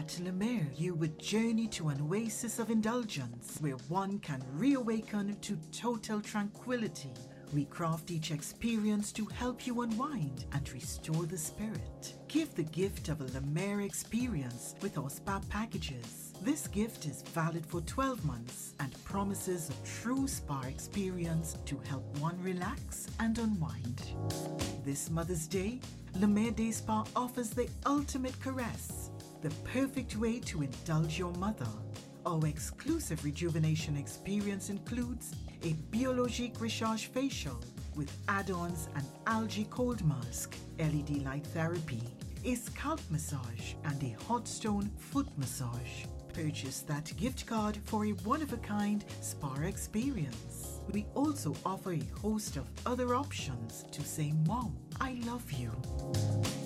At Le Mer, you would journey to an oasis of indulgence where one can reawaken to total tranquility. We craft each experience to help you unwind and restore the spirit. Give the gift of a Le Mer experience with our spa packages. This gift is valid for 12 months and promises a true spa experience to help one relax and unwind. This Mother's Day, Le Mer Day Spa offers the ultimate caress, the perfect way to indulge your mother. Our exclusive rejuvenation experience includes a Biologique Recharge facial with add-ons and algae cold mask, LED light therapy, a scalp massage, and a hot stone foot massage. Purchase that gift card for a one-of-a-kind spa experience. We also offer a host of other options to say, "Mom, I love you."